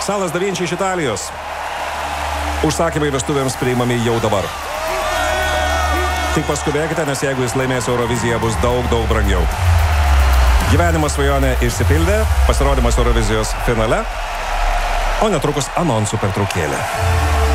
Salas Da Vinci iš Italijos. Užsakymai vestuvėms priimami jau dabar. Tik paskubėkite, nes jeigu jis laimės Euroviziją, bus daug brangiau. Gyvenimo svajonė išsipildė, pasirodymas Eurovizijos finale, o netrukus anonsų pertraukėlė.